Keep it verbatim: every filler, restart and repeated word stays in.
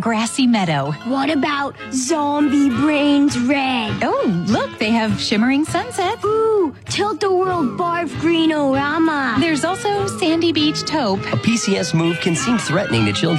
Grassy Meadow. What about Zombie Brains Red? Oh, look, they have Shimmering Sunset. Ooh, Tilt-A-Whirl Barf Green-O-Rama. There's also Sandy Beach Taupe. A P C S move can seem threatening to children.